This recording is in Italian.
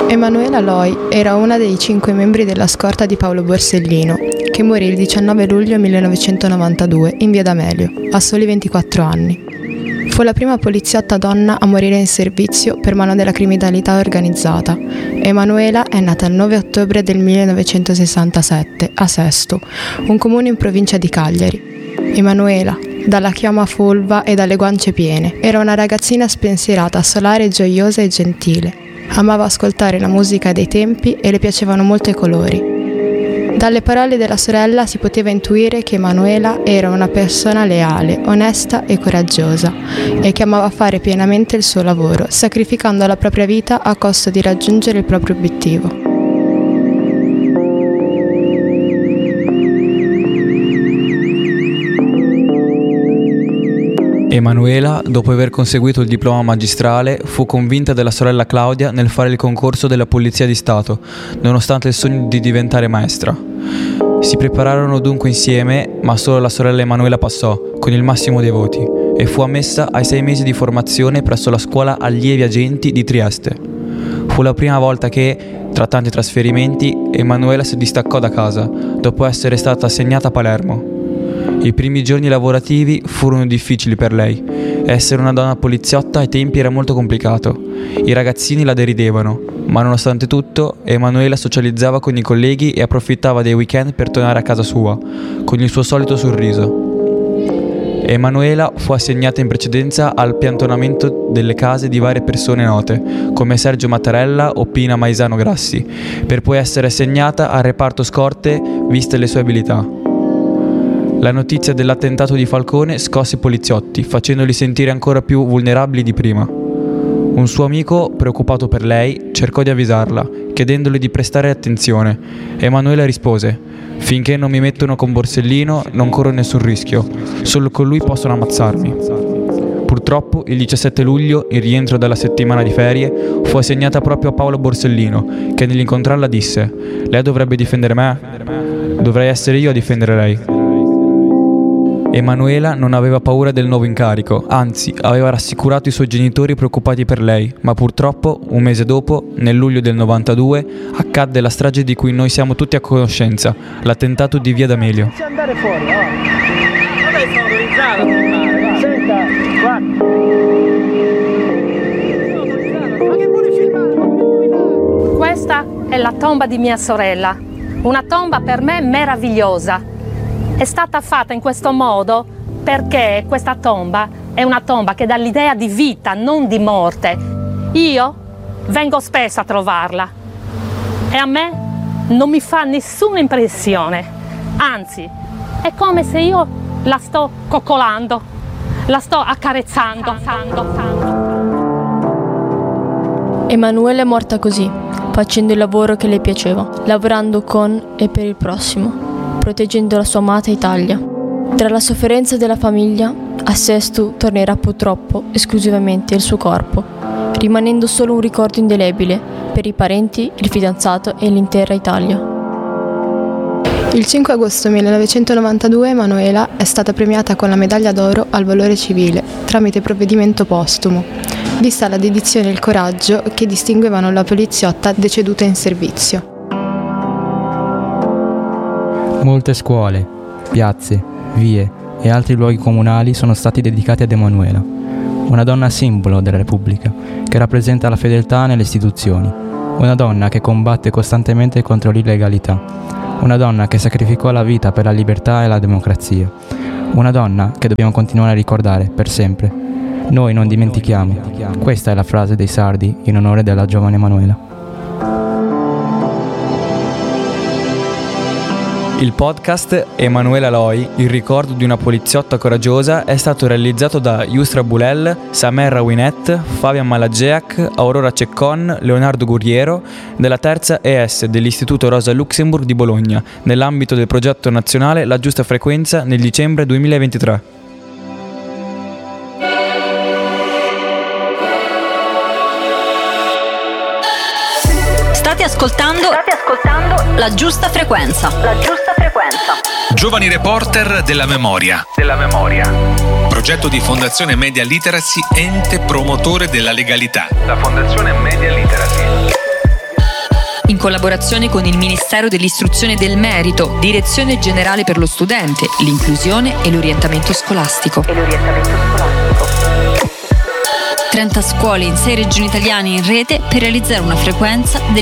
Emanuela Loi era una dei 5 membri della scorta di Paolo Borsellino, che morì il 19 luglio 1992 in via D'Amelio, a soli 24 anni. Fu la prima poliziotta donna a morire in servizio per mano della criminalità organizzata. Emanuela è nata il 9 ottobre del 1967 a Sesto, un comune in provincia di Cagliari. Emanuela, dalla chioma fulva e dalle guance piene, era una ragazzina spensierata, solare, gioiosa e gentile. Amava ascoltare la musica dei tempi e le piacevano molto i colori. Dalle parole della sorella si poteva intuire che Emanuela era una persona leale, onesta e coraggiosa e che amava fare pienamente il suo lavoro, sacrificando la propria vita a costo di raggiungere il proprio obiettivo. Emanuela, dopo aver conseguito il diploma magistrale, fu convinta della sorella Claudia nel fare il concorso della Polizia di Stato, nonostante il sogno di diventare maestra. Si prepararono dunque insieme, ma solo la sorella Emanuela passò, con il massimo dei voti, e fu ammessa ai 6 mesi di formazione presso la scuola allievi agenti di Trieste. Fu la prima volta che, tra tanti trasferimenti, Emanuela si distaccò da casa, dopo essere stata assegnata a Palermo. I primi giorni lavorativi furono difficili per lei. Essere una donna poliziotta ai tempi era molto complicato. I ragazzini la deridevano, ma nonostante tutto Emanuela socializzava con i colleghi e approfittava dei weekend per tornare a casa sua, con il suo solito sorriso. Emanuela fu assegnata in precedenza al piantonamento delle case di varie persone note, come Sergio Mattarella o Pina Maisano Grassi, per poi essere assegnata al reparto scorte viste le sue abilità. La notizia dell'attentato di Falcone scosse i poliziotti, facendoli sentire ancora più vulnerabili di prima. Un suo amico, preoccupato per lei, cercò di avvisarla, chiedendole di prestare attenzione. Emanuela rispose: «Finché non mi mettono con Borsellino non corro nessun rischio, solo con lui possono ammazzarmi». Purtroppo, il 17 luglio, in rientro dalla settimana di ferie, fu assegnata proprio a Paolo Borsellino, che nell'incontrarla disse: «Lei dovrebbe difendere me? Dovrei essere io a difendere lei». Emanuela non aveva paura del nuovo incarico, anzi aveva rassicurato i suoi genitori preoccupati per lei, ma purtroppo, un mese dopo, nel luglio del 92, accadde la strage di cui noi siamo tutti a conoscenza, l'attentato di via D'Amelio. Possiamo andare fuori, no? Vabbè, sono autorizzato a filmare, senta, guarda. Ma che vuole filmare? Questa è la tomba di mia sorella, una tomba per me meravigliosa. È stata fatta in questo modo perché questa tomba è una tomba che dà l'idea di vita, non di morte. Io vengo spesso a trovarla e a me non mi fa nessuna impressione. Anzi, è come se io la sto coccolando, la sto accarezzando. Emanuela è morta così, facendo il lavoro che le piaceva, lavorando con e per il prossimo, proteggendo la sua amata Italia. Tra la sofferenza della famiglia, a Sesto tornerà purtroppo esclusivamente il suo corpo, rimanendo solo un ricordo indelebile per i parenti, il fidanzato e l'intera Italia. Il 5 agosto 1992 Emanuela è stata premiata con la medaglia d'oro al valore civile tramite provvedimento postumo, vista la dedizione e il coraggio che distinguevano la poliziotta deceduta in servizio. Molte scuole, piazze, vie e altri luoghi comunali sono stati dedicati ad Emanuela, una donna simbolo della Repubblica che rappresenta la fedeltà nelle istituzioni, una donna che combatte costantemente contro l'illegalità, una donna che sacrificò la vita per la libertà e la democrazia, una donna che dobbiamo continuare a ricordare per sempre. Noi non dimentichiamo. Questa è la frase dei sardi in onore della giovane Emanuela. Il podcast Emanuela Loi, il ricordo di una poliziotta coraggiosa, è stato realizzato da Yusra Bulel, Samer Rawinet, Fabian Malageak, Aurora Ceccon, Leonardo Gurriero, della terza ES dell'Istituto Rosa Luxemburg di Bologna, nell'ambito del progetto nazionale La Giusta Frequenza nel dicembre 2023. State ascoltando La Giusta Frequenza. Giovani reporter della memoria. Progetto di Fondazione Media Literacy, ente promotore della legalità. La Fondazione Media Literacy. in collaborazione con il Ministero dell'Istruzione e del Merito, Direzione Generale per lo Studente, l'Inclusione e l'Orientamento Scolastico. 30 scuole in 6 regioni italiane in rete per realizzare una frequenza del